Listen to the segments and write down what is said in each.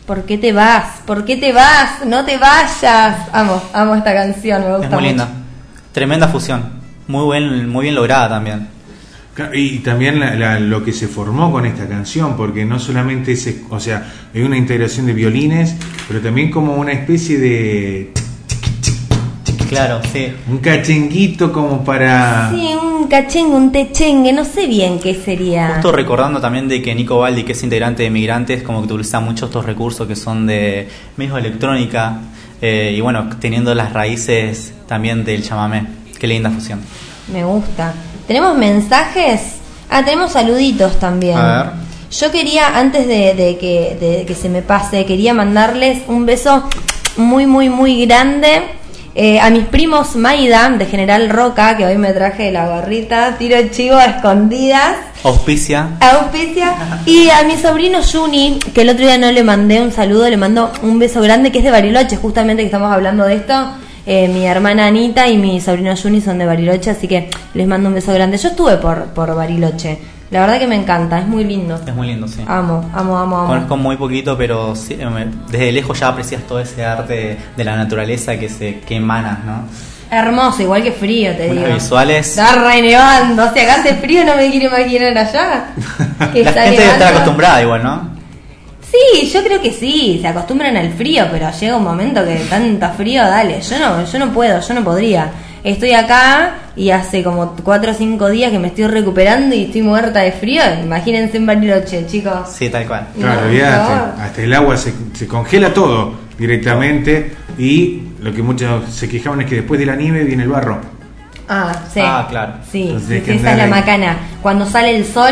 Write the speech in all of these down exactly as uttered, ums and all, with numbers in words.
¿Por qué te vas? ¿Por qué te vas? No te vayas. Amo, amo esta canción, me gusta Es muy mucho. linda. Tremenda fusión. Muy buen, muy bien lograda también. Y también la, la, lo que se formó con esta canción, porque no solamente es, o sea, hay una integración de violines, pero también como una especie de... Claro, sí. Un cachenguito como para... Sí, un cachengue, un techengue, no sé bien qué sería. Justo recordando también de que Nico Baldi, que es integrante de Migrantes, como que utiliza mucho estos recursos que son de medios de electrónica, eh, y bueno, teniendo las raíces también del chamamé. Qué linda fusión. Me gusta. ¿Tenemos mensajes? Ah, tenemos saluditos también. A ver. Yo quería, antes de, de, que, de que se me pase, quería mandarles un beso muy, muy, muy grande eh, a mis primos Maida, de General Roca, que hoy me traje la gorrita, tiro chivo a escondidas. Auspicia. Auspicia. Y a mi sobrino Juni, que el otro día no le mandé un saludo, le mando un beso grande, que es de Bariloche, justamente que estamos hablando de esto. Eh, mi hermana Anita y mi sobrino Juni son de Bariloche, así que les mando un beso grande. Yo estuve por, por Bariloche. La verdad que me encanta, es muy lindo. Es muy lindo, sí. Amo, amo, amo, amo. Conozco muy poquito, pero sí, me- desde lejos ya aprecias todo ese arte de la naturaleza que se que emana, ¿no? Hermoso, igual que frío, te Unas digo. visuales. Está re nevando, o sea, acá hace frío, no me quiero imaginar allá. Que La está gente debe estar nevando. acostumbrada igual, ¿no? Sí, yo creo que sí, se acostumbran al frío, pero llega un momento que tanto frío, dale, yo no, yo no puedo, yo no podría. Estoy acá y hace como cuatro o cinco días que me estoy recuperando y estoy muerta de frío. Imagínense en Bariloche, chicos. Sí, tal cual. Claro, No, ya por favor. hasta, hasta el agua se, se congela todo directamente, y lo que muchos se quejaban es que después de la nieve viene el barro. Ah, sí. Ah, claro. Sí, Entonces sí, hay que sí, esa es andar la ahí. macana. Cuando sale el sol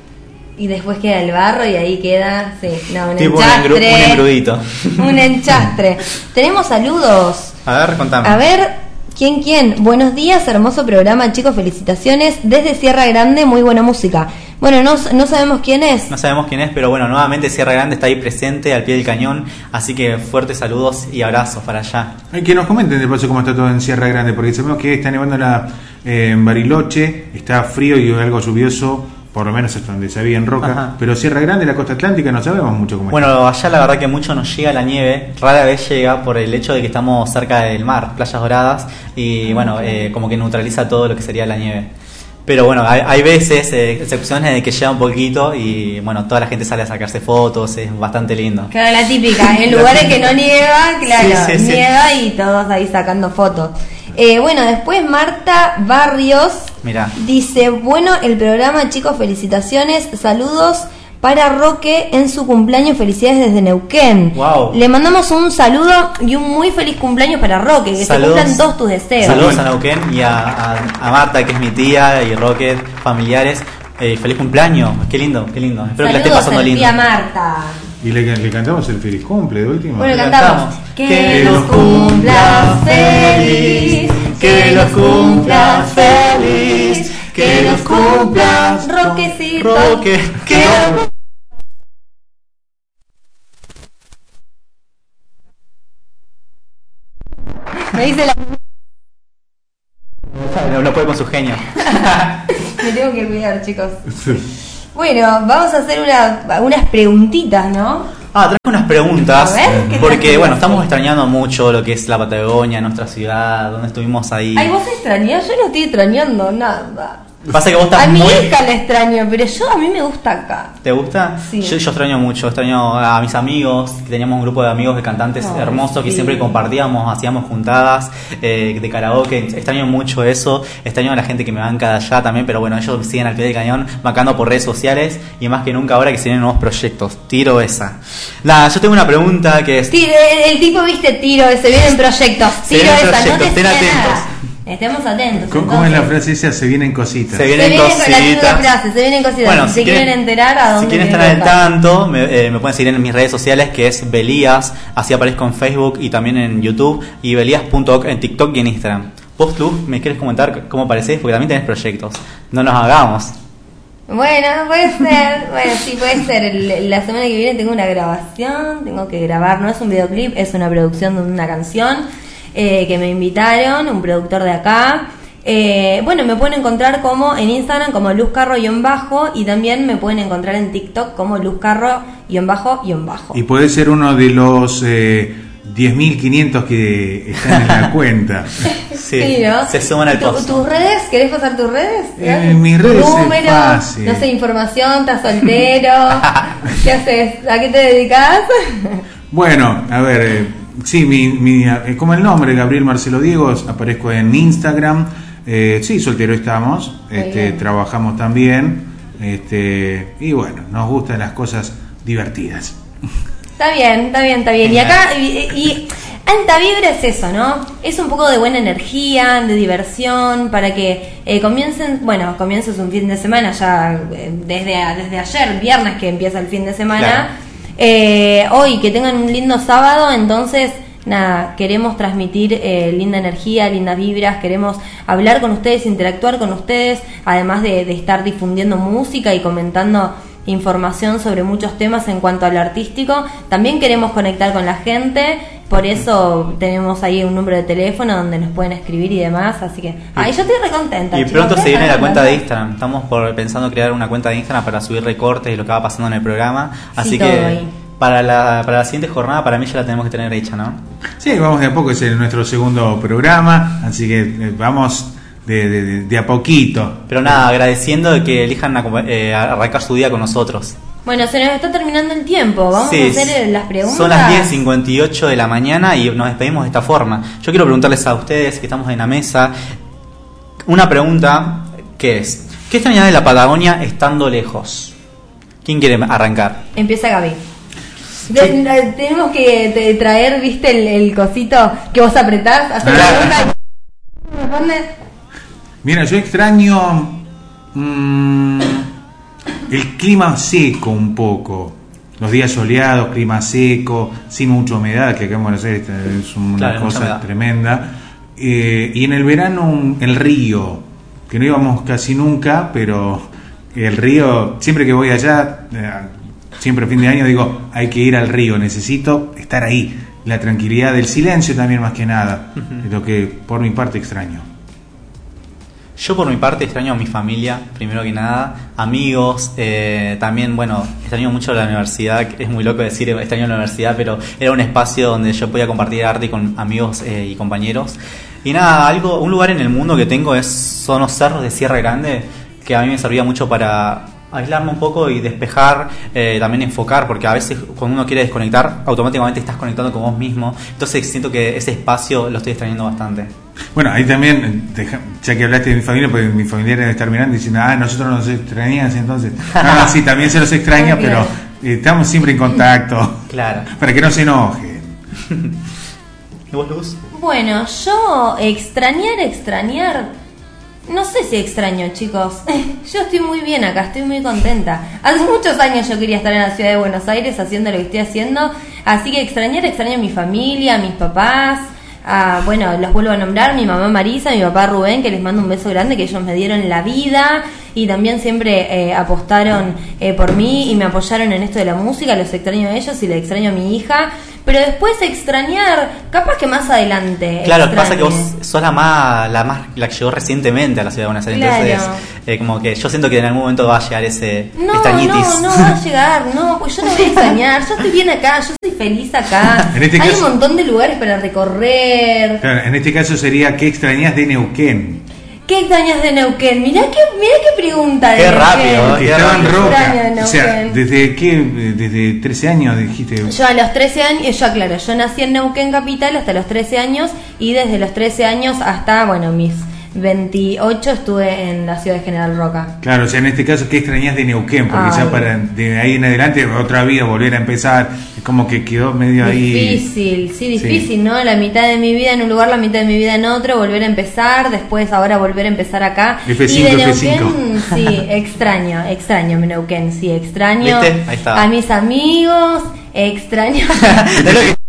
y después queda el barro y ahí queda, sí, no, un Tipo un enchastre. engru- un engrudito. Un enchastre. Tenemos saludos. A ver, contame. A ver, ¿quién quién? Buenos días, hermoso programa, chicos, felicitaciones. Desde Sierra Grande, muy buena música. Bueno, no, no sabemos quién es. No sabemos quién es, pero bueno, nuevamente Sierra Grande está ahí presente, al pie del cañón, así que fuertes saludos y abrazos para allá. Hay que nos comenten de paso cómo está todo en Sierra Grande, porque sabemos que está nevando en, la, eh, en Bariloche, está frío y algo lluvioso, por lo menos hasta donde se veía en Roca. Ajá. Pero Sierra Grande, la costa atlántica, no sabemos mucho cómo Bueno, allá la verdad que mucho nos llega la nieve, rara vez llega por el hecho de que estamos cerca del mar, playas doradas, y bueno, eh, como que neutraliza todo lo que sería la nieve. Pero bueno, hay, hay veces, eh, excepciones de que llega un poquito y bueno, toda la gente sale a sacarse fotos, es bastante lindo. Claro, la típica. En lugares que no nieva, claro, Sí, sí, sí. nieva y todos ahí sacando fotos. Eh, bueno, después Marta Barrios Mirá. dice, bueno, el programa, chicos, felicitaciones, saludos para Roque en su cumpleaños, felicidades desde Neuquén. Wow. Le mandamos un saludo y un muy feliz cumpleaños para Roque, que Saludos. se cumplan todos tus deseos. Saludos a Neuquén y a, a, a Marta, que es mi tía, y Rocket, familiares. Eh, feliz cumpleaños, qué lindo, qué lindo. Espero que la esté Saludos pasando a lindo. tía Marta. Y le, le cantamos el feliz cumple de último. Bueno, Le cantamos. cantamos. Que los cumpla feliz, que los cumpla feliz, que los cumpla Roquecito. Roque, que... Me dice la... No, no puede con su genio. Me tengo que cuidar, chicos. Bueno, vamos a hacer una, unas preguntitas, ¿no? Ah, traje unas preguntas. A ver, ¿qué porque trajiste? bueno, estamos extrañando mucho lo que es la Patagonia, nuestra ciudad, donde estuvimos ahí. Ay, vos extrañás, yo no estoy extrañando nada. Pasa que vos estás A mi muy... hija la extraño, pero yo a mí me gusta acá. ¿Te gusta? Sí. Yo, yo extraño mucho, extraño a mis amigos, que teníamos un grupo de amigos de cantantes Ay, hermosos que sí. siempre compartíamos, hacíamos juntadas eh, de karaoke, extraño mucho eso, extraño a la gente que me banca de allá también, pero bueno, ellos me siguen al pie del cañón, bancando por redes sociales y más que nunca ahora que se vienen nuevos proyectos. Tiro esa. Nada, yo tengo una pregunta que es... Tiro, el, el tipo, viste, tiro, se vienen proyectos. Se Tiro vienen esa, proyectos, no te estén fía atentos. nada. Estemos atentos. ¿Cómo, cómo es la entonces. frase esa? Se vienen cositas. Se Se vienen vienen con la cositas. misma frase, se vienen cositas. Bueno, si si se quieren quieren- enterar a dónde Si quieren estar quieren al estar. tanto, me, eh, me pueden seguir en mis redes sociales, que es Belías, así aparezco en Facebook y también en YouTube, y belías punto org en TikTok y en Instagram. Vos, Luz, ¿me quieres comentar cómo parecés? Porque también tenés proyectos. No nos hagamos. Bueno, puede ser, bueno, sí, puede ser. El- la semana que viene tengo una grabación, tengo que grabar, no es un videoclip, es una producción de una canción eh, que me invitaron, un productor de acá. Eh, bueno, me pueden encontrar como en Instagram como luzcarro-bajo y también me pueden encontrar en TikTok como luzcarro-bajo-bajo. Y puede ser uno de los eh, diez mil quinientos que están en la cuenta. Sí, Sí, ¿no? se suman al ¿Tu- post. ¿Tus redes? ¿Querés pasar tus redes? Eh, mis redes es Número, fácil. no sé, información, estás soltero. ¿Qué haces? ¿A qué te dedicas? Bueno, a ver, eh, sí, mi, mi, eh, como el nombre, Gabriel Marcelo Diego, aparezco en Instagram. Eh, sí, soltero estamos, este, trabajamos también, este, y bueno, nos gustan las cosas divertidas. Está bien, está bien, está bien. Y acá, y, y Alta Vibra es eso, ¿no? Es un poco de buena energía, de diversión, para que eh, comiencen, bueno, comiences un fin de semana ya, eh, desde, desde ayer, viernes que empieza el fin de semana, Claro. eh, hoy que tengan un lindo sábado, entonces... Nada, queremos transmitir eh, linda energía, lindas vibras, queremos hablar con ustedes, interactuar con ustedes, además de, de estar difundiendo música y comentando información sobre muchos temas en cuanto a lo artístico. También queremos conectar con la gente, por eso tenemos ahí un número de teléfono donde nos pueden escribir y demás, así que... Ay, yo estoy recontenta. Y chicos, pronto se ¿eh? viene la cuenta Ah, de Instagram. Estamos por, pensando crear una cuenta de Instagram para subir recortes y lo que va pasando en el programa. Así Sí, que todo ahí. para la, para la siguiente jornada, para mí ya la tenemos que tener hecha, ¿no? Sí, vamos de a poco, es el- nuestro segundo programa, así que eh, vamos de, de, de a poquito. Pero nada, agradeciendo de que elijan acom- eh, arrancar su día con nosotros. Bueno, se nos está terminando el tiempo, vamos Sí, a hacer las preguntas. Son las diez cincuenta y ocho de la mañana y nos despedimos de esta forma. Yo quiero preguntarles a ustedes que estamos en la mesa una pregunta que es: ¿qué extrañas de la Patagonia estando lejos? ¿Quién quiere arrancar? Empieza Gaby. De- eh, tenemos que te- traer, viste, el, el cosito que vos apretás, hacer la pregunta y respondes. Mira, yo extraño mm, el clima seco un poco. Los días soleados, clima seco, sin mucha humedad, que acá en Buenos Aires es una Claro, mucha cosa humedad. tremenda. Eh, y en el verano un- el río, que no íbamos casi nunca, pero el río, siempre que voy allá, eh, siempre a fin de año digo, hay que ir al río, necesito estar ahí. La tranquilidad del silencio también más que nada, es lo que por mi parte extraño. Yo por mi parte extraño a mi familia, primero que nada, amigos, eh, también, bueno, extraño mucho la universidad, es muy loco decir extraño la universidad, pero era un espacio donde yo podía compartir arte con amigos eh, y compañeros. Y nada, algo, un lugar en el mundo que tengo es, son los cerros de Sierra Grande, que a mí me servía mucho para aislarme un poco y despejar, eh, también enfocar, porque a veces cuando uno quiere desconectar, automáticamente estás conectando con vos mismo, entonces siento que ese espacio lo estoy extrañando bastante. Bueno, ahí también, deja- ya que hablaste de mi familia, porque mi familia debe estar mirando y diciendo, ah, nosotros nos extrañas, entonces. No, no, sí, también se los extraña, Ah, pero claro. eh, estamos siempre en contacto. Claro. Para que no se enojen. ¿Y vos, Luz? Bueno, yo extrañar, extrañar, no sé si extraño, chicos. Yo estoy muy bien acá, estoy muy contenta. Hace muchos años yo quería estar en la ciudad de Buenos Aires haciendo lo que estoy haciendo, así que extrañar, extraño a mi familia, a mis papás. Ah, bueno, los vuelvo a nombrar, mi mamá Marisa, mi papá Rubén, que les mando un beso grande, que ellos me dieron la vida y también siempre eh, apostaron eh, por mí y me apoyaron en esto de la música. Los extraño a ellos y le extraño a mi hija, pero después extrañar, capaz que más adelante. Claro, pasa que extrañe. vos sos la más, la más la que llegó recientemente a la ciudad de Buenos Aires, Claro. entonces eh, como que yo siento que en algún momento va a llegar ese No, estañitis. no, no va a llegar, no, pues yo no voy a extrañar, yo estoy bien acá, yo estoy feliz acá. En este Hay caso- un montón de lugares para recorrer. Claro, en este caso sería, ¿qué extrañas de Neuquén? ¿Qué extrañas de Neuquén? Mirá qué, mirá qué pregunta de Qué Neuquén. rápido, Que qué estaba en rápido. Roca. Extraño O sea, Neuquén. ¿desde qué? Desde trece años dijiste. Yo a los trece años, yo aclaro, yo nací en Neuquén capital hasta los trece años y desde los trece años hasta, bueno, mis veintiocho estuve en la ciudad de General Roca. Claro, o sea, en este caso, ¿qué extrañas de Neuquén? Porque Ay. ya para de ahí en adelante, otra vida, volver a empezar, es como que quedó medio ahí. Difícil, sí, difícil, Sí. ¿no? La mitad de mi vida en un lugar, la mitad de mi vida en otro, volver a empezar, después ahora volver a empezar acá. F y cinco, de F cinco. Neuquén, sí, extraño, extraño mi Neuquén, sí, extraño ¿Viste? Ahí está. a mis amigos, extraño... Es lo que-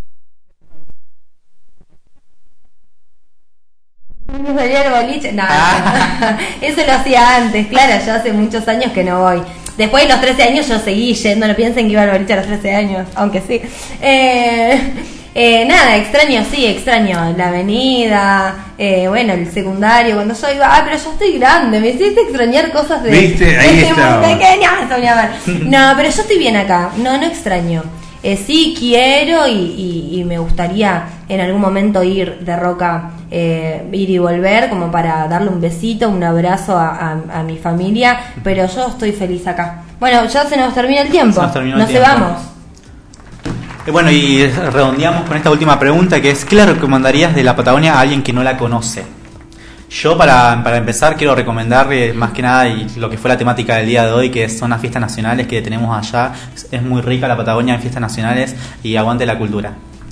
Me salía el boliche. No, no. Eso lo hacía antes, claro, yo hace muchos años que no voy. Después de los trece años yo seguí yendo, no piensen que iba al boliche a los trece años, aunque sí. Eh, Eh, nada, extraño, sí, extraño la avenida, eh, bueno, el secundario, cuando yo iba, ah, pero yo estoy grande, me hiciste extrañar cosas de... ¿Viste? Ahí de estaba. muy pequeña, eso, mi amor. No, pero yo estoy bien acá, no, no extraño. Eh, sí quiero y, y, y me gustaría en algún momento ir de Roca, eh, ir y volver como para darle un besito, un abrazo a, a, a mi familia, pero yo estoy feliz acá. Bueno, ya se nos termina el tiempo, Se nos terminó el nos tiempo. vamos. Eh, Bueno, y redondeamos con esta última pregunta, que es: ¿qué le recomendarías de la Patagonia a alguien que no la conoce? Yo, para, para empezar, quiero recomendar eh, más que nada y lo que fue la temática del día de hoy, que son las fiestas nacionales que tenemos allá. Es, es muy rica la Patagonia en fiestas nacionales y aguante la cultura.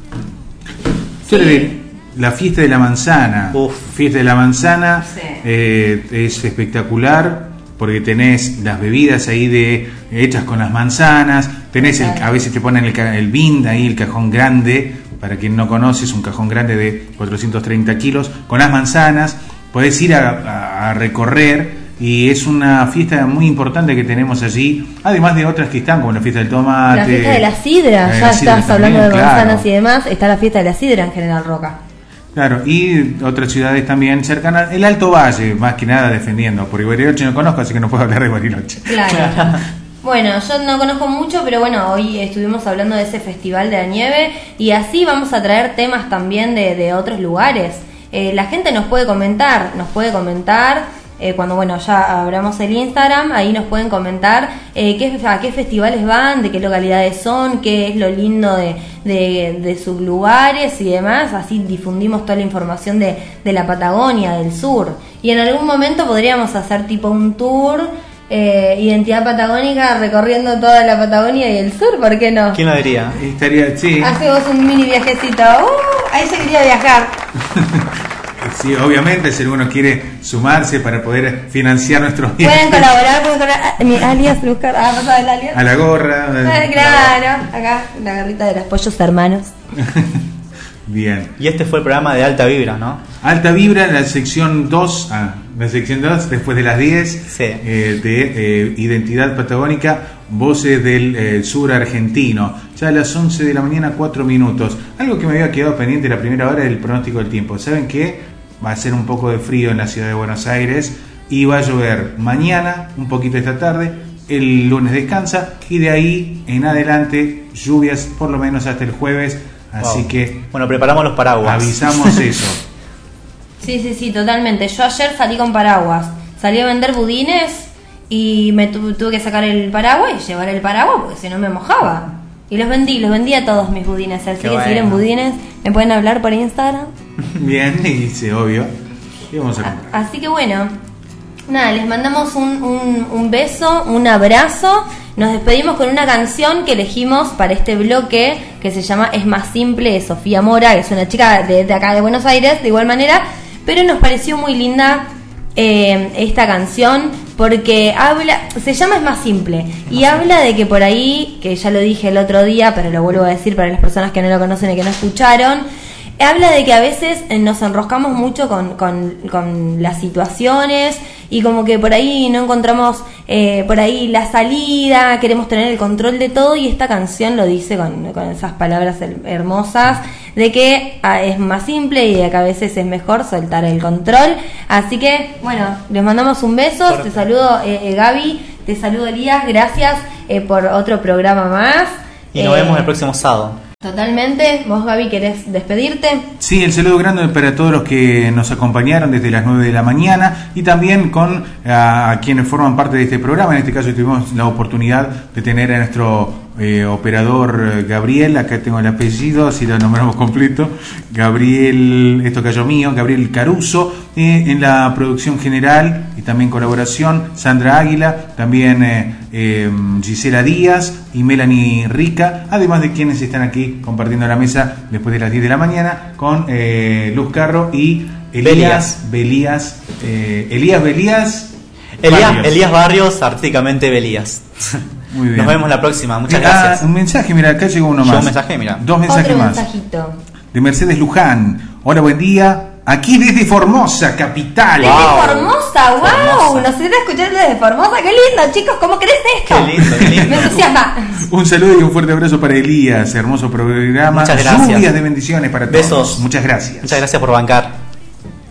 Yo le diré, la fiesta de la manzana. Uf. Fiesta de la manzana Sí. eh, es espectacular porque tenés las bebidas ahí de hechas con las manzanas, tenés el, a veces te ponen el, ca- el bin ahí, el cajón grande, para quien no conoce, es un cajón grande de cuatrocientos treinta kilos, con las manzanas, podés ir a, a- a recorrer y es una fiesta muy importante que tenemos allí, además de otras que están, como la fiesta del tomate. La fiesta de la sidra, la de ya la sidra estás hablando de también, manzanas claro. y demás, está la fiesta de la sidra en General Roca. Claro, y otras ciudades también cercanas, el Alto Valle, más que nada defendiendo, porque Bariloche no conozco, así que no puedo hablar de Bariloche. Claro. Bueno, yo no conozco mucho, pero bueno, hoy estuvimos hablando de ese festival de la nieve y así vamos a traer temas también de, de otros lugares. Eh, la gente nos puede comentar, nos puede comentar. Eh, cuando bueno ya abramos el Instagram, ahí nos pueden comentar eh, qué, a qué festivales van, de qué localidades son, qué es lo lindo de, de, de sus lugares y demás, así difundimos toda la información de, de la Patagonia, del sur, y en algún momento podríamos hacer tipo un tour, eh, identidad patagónica, recorriendo toda la Patagonia y el sur, ¿por qué no? ¿Quién lo diría? Estaría, sí, Hacemos un mini viajecito, ¡uh! Ahí se quería viajar. sí, obviamente si alguno quiere sumarse para poder financiar nuestros Pueden viajes, colaborar, pueden colaborar. Ah, mi alias, buscar. Ah, ¿no sabes el alias? a la gorra. Ah, claro, acá, la garrita de los pollos hermanos. Bien. Y este fue el programa de Alta Vibra, ¿no? Alta Vibra, la sección dos, ah, la sección dos, después de las diez, Sí. eh, de eh, Identidad Patagónica, Voces del eh, Sur Argentino. Ya a las once de la mañana, cuatro minutos. Algo que me había quedado pendiente la primera hora del pronóstico del tiempo. ¿Saben qué? Va a ser un poco de frío en la ciudad de Buenos Aires y va a llover mañana, un poquito esta tarde, el lunes descansa y de ahí en adelante lluvias por lo menos hasta el jueves. Así Wow. que Bueno, preparamos los paraguas. avisamos eso. Sí, sí, sí, totalmente. Yo ayer salí con paraguas. Salí a vender budines y me tu- tuve que sacar el paraguas y llevar el paraguas porque si no me mojaba. Y los vendí, los vendí a todos mis budines. Así Qué que si quieren bueno. budines, me pueden hablar por Instagram. Bien, y sí, obvio. Y vamos a A- comprar. Así que bueno, nada, les mandamos un, un, un beso, un abrazo. Nos despedimos con una canción que elegimos para este bloque que se llama Es Más Simple, de Sofía Mora, que es una chica de, de acá de Buenos Aires, de igual manera, pero nos pareció muy linda eh, esta canción porque habla, se llama Es Más Simple y habla de que por ahí, que ya lo dije el otro día, pero lo vuelvo a decir para las personas que no lo conocen y que no escucharon, habla de que a veces eh, nos enroscamos mucho con, con, con las situaciones y como que por ahí no encontramos eh, por ahí la salida, queremos tener el control de todo y esta canción lo dice con, con esas palabras her- hermosas de que ah, es más simple y de que a veces es mejor soltar el control. Así que bueno, les mandamos un beso, Fuerte. te saludo eh, eh, Gaby, te saludo Elías, gracias eh, por otro programa más. Y nos Eh, vemos el próximo sábado. Totalmente. ¿Vos, Gaby, querés despedirte? Sí, el saludo grande para todos los que nos acompañaron desde las nueve de la mañana y también con a, a quienes forman parte de este programa. En este caso tuvimos la oportunidad de tener a nuestro eh, operador eh, Gabriel, acá tengo el apellido, así lo nombramos completo, Gabriel, esto cayó mío, Gabriel Caruso, eh, en la producción general y también colaboración, Sandra Águila, también eh, eh, Gisela Díaz y Melanie Rica, además de quienes están aquí compartiendo la mesa después de las diez de la mañana con eh, Luz Carro y Elías Belías, eh, Elías Belías Elías Barrios. Elías Barrios, artísticamente Belías. Muy bien. Nos vemos la próxima. Muchas Ah, gracias. un mensaje, mira, acá llegó uno Llegó más. un mensaje, mira. Dos mensajes Otro más. mensajito. De Mercedes Luján. Hola, buen día. aquí desde Formosa, capital. Desde Wow. Formosa, wow, Formosa. nos está escuchando desde Formosa, qué lindo, chicos, ¿cómo crees esto? Qué lindo, qué lindo. Me entusiasma. Un saludo y un fuerte abrazo para Elías, hermoso programa. Muchas gracias. Lluvias de bendiciones para todos. Besos. Muchas gracias. Muchas gracias por bancar.